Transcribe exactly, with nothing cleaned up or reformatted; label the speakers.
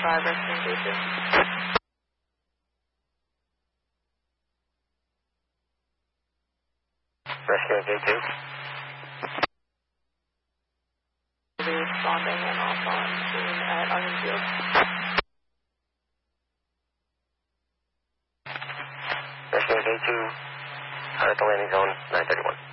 Speaker 1: five, rescuing K two.
Speaker 2: Rescuing K two.
Speaker 1: Will be responding and off on scene at Onion Field.
Speaker 2: Rescuing K two, out at the landing zone, nine thirty-one.